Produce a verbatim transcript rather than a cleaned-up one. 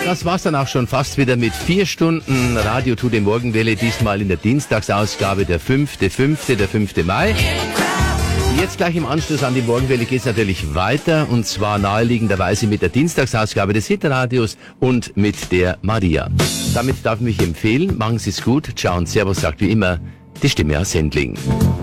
Das war's dann auch schon fast wieder mit vier Stunden Radio Tour de Morgenwelle, diesmal in der Dienstagsausgabe, der fünfte fünfte, der fünfte Mai. Jetzt gleich im Anschluss an die Morgenwelle geht's natürlich weiter, und zwar naheliegenderweise mit der Dienstagsausgabe des Hitradios und mit der Maria. Damit darf ich mich empfehlen, machen Sie's gut, ciao und servus, sagt wie immer die Stimme aus Sendling.